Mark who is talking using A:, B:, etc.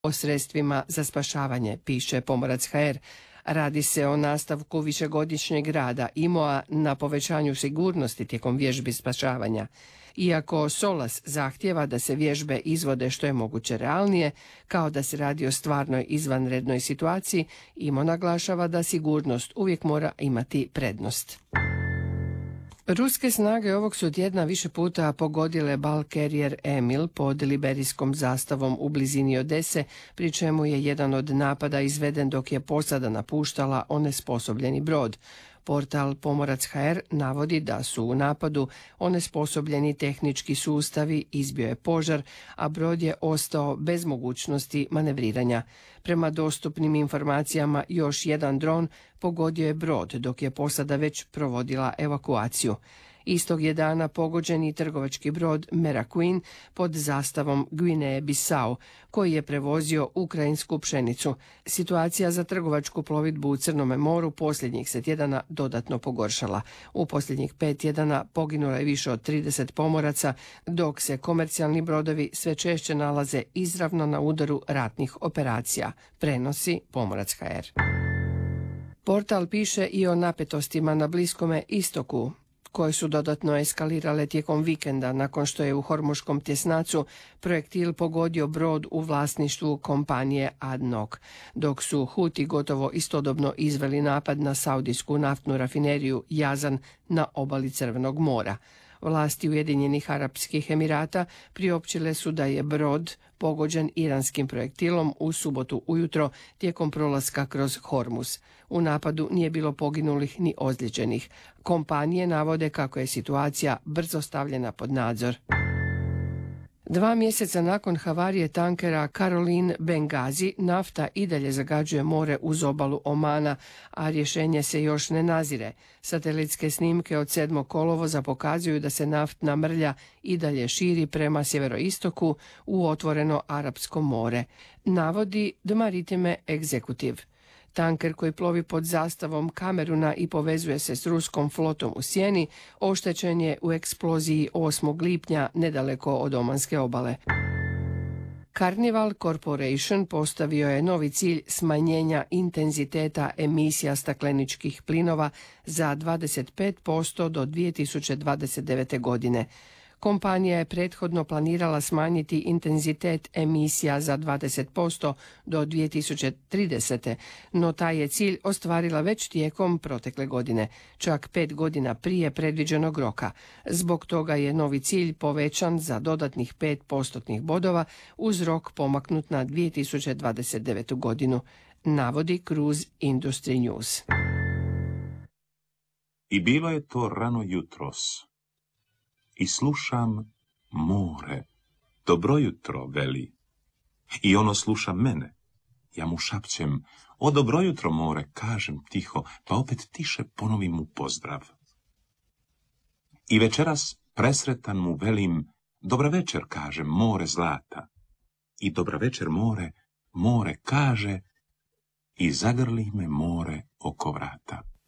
A: o sredstvima za spašavanje, piše Pomorac HR. Radi se o nastavku višegodišnjeg rada IMO-a na povećanju sigurnosti tijekom vježbi spašavanja. Iako SOLAS zahtjeva da se vježbe izvode što je moguće realnije, kao da se radi o stvarnoj izvanrednoj situaciji, IMO naglašava da sigurnost uvijek mora imati prednost. Ruske snage ovog su tjedna više puta pogodile Bal Carrier Emil pod liberijskom zastavom u blizini Odese, pri čemu je jedan od napada izveden dok je posada napuštala onesposobljeni brod. Portal Pomorac HR navodi da su u napadu onesposobljeni tehnički sustavi, izbio je požar, a brod je ostao bez mogućnosti manevriranja. Prema dostupnim informacijama još jedan dron pogodio je brod dok je posada već provodila evakuaciju. Istog je dana pogođen i trgovački brod Meraquin pod zastavom Gvineje-Bisau, koji je prevozio ukrajinsku pšenicu. Situacija za trgovačku plovidbu u Crnome moru posljednjih se tjedana dodatno pogoršala. U posljednjih 5 tjedana poginulo je više od 30 pomoraca, dok se komercijalni brodovi sve češće nalaze izravno na udaru ratnih operacija, prenosi Pomorac HR. Portal piše i o napetostima na Bliskome istoku, koje su dodatno eskalirale tijekom vikenda nakon što je u Hormuškom tjesnacu projektil pogodio brod u vlasništvu kompanije ADNOC, dok su Huti gotovo istodobno izveli napad na saudijsku naftnu rafineriju Jazan na obali Crvenog mora. Vlasti Ujedinjenih Arapskih Emirata priopćile su da je brod pogođen iranskim projektilom u subotu ujutro tijekom prolaska kroz Hormuz. U napadu nije bilo poginulih ni ozlijeđenih. Kompanije navode kako je situacija brzo stavljena pod nadzor. 2 mjeseca nakon havarije tankera Caroline Benghazi, nafta i dalje zagađuje more uz obalu Omana, a rješenje se još ne nazire. Satelitske snimke od 7. kolovoza pokazuju da se naftna mrlja i dalje širi prema sjeveroistoku u otvoreno Arapsko more, navodi The Maritime Executive. Tanker koji plovi pod zastavom Kameruna i povezuje se s ruskom flotom u Sjeni oštećen je u eksploziji 8. lipnja nedaleko od Omanske obale. Carnival Corporation postavio je novi cilj smanjenja intenziteta emisija stakleničkih plinova za 25% do 2029. godine. Kompanija je prethodno planirala smanjiti intenzitet emisija za 20% do 2030. No taj je cilj ostvarila već tijekom protekle godine, čak 5 godina prije predviđenog roka. Zbog toga je novi cilj povećan za dodatnih 5% bodova uz rok pomaknut na 2029. godinu, navodi Cruise Industry News.
B: I bilo je to rano jutros. I slušam more. Dobro jutro, veli. I ono sluša mene. Ja mu šapćem. O, dobro jutro, more, kažem tiho, pa opet tiše ponovim mu pozdrav. I večeras presretan mu velim, dobra večer, kažem, more zlata. I dobra večer, more, more kaže, i zagrli me more oko vrata.